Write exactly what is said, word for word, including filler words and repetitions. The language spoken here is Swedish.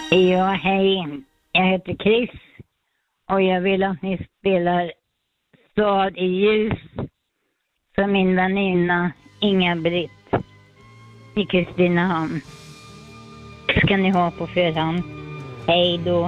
Ja, hej. Jag heter Chris och jag vill att ni spelar Stad i ljus för min väninna Inga-Britt i Kristinehamn. Ska ni ha på förhand. Hej då.